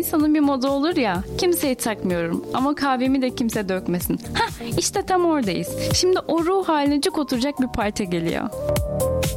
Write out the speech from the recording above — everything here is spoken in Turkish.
insanın bir modu olur ya, kimseyi takmıyorum ama kahvemi de kimse dökmesin. İşte tam oradayız. Şimdi o ruh haline cuk oturacak bir parti geliyor.